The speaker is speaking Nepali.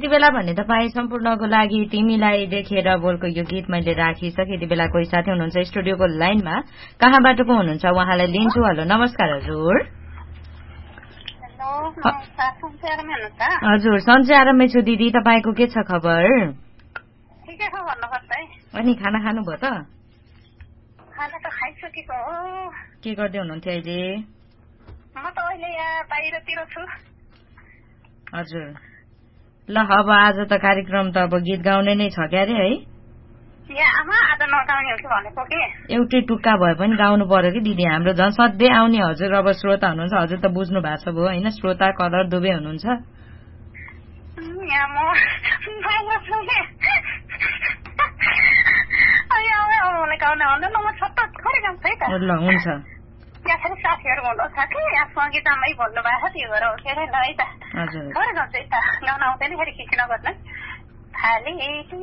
बेला भने तपाईँ सम्पूर्णको लागि तिमीलाई देखेर बोलको यो गीत मैले राखिसकेँ। यति बेला कोही साथी हुनुहुन्छ स्टुडियोको लाइनमा, कहाँबाट को हुनुहुन्छ उहाँलाई लिन्छु। हेलो नमस्कार हजुर। हजुर सन्चै आरामै छु दिदी, तपाईँको के छ खबर? अनि खाना खानुभयो त? के गर्दै हुनुहुन्थ्यो अहिले? हजुर ल अब आज त कार्यक्रम त अब गीत गाउने नै छ क्यारे है? एउटै टुक्का भए पनि गाउनु पर्यो कि दिदी, हाम्रो झन् सधैँ आउने हजुर अब श्रोता हुनुहुन्छ, हजुर त बुझ्नु भएको छ भयो होइन, श्रोता कलर दुवै हुनुहुन्छ। ल हुन्छ साथीहरू भन्नुहुन्छ कि यहाँ सङ्गीतमै भन्नु भएको छ, त्यो भएर हो के अरे ल है त। हजुर गाउन आउँदैन फेरि खिच्न गर्न